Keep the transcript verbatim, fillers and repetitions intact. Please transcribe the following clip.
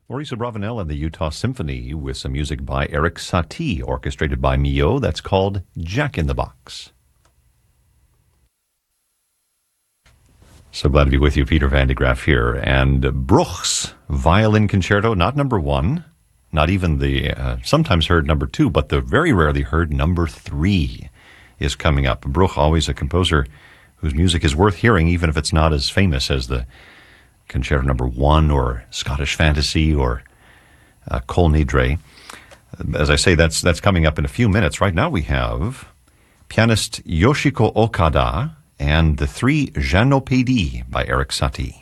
Maurice Abravanel and the Utah Symphony with some music by Erik Satie, orchestrated by Mio. That's called Jack in the Box. So glad to be with you, Peter Van de Graaf here. And Bruch's Violin Concerto, not number one, not even the uh, sometimes heard number two, but the very rarely heard number three is coming up. Bruch, always a composer whose music is worth hearing, even if it's not as famous as the Concerto number one or Scottish Fantasy or uh, Kol Nidre. As I say, that's that's coming up in a few minutes. Right now we have pianist Yoshiko Okada and the Three Jeannoppédies by Erik Satie.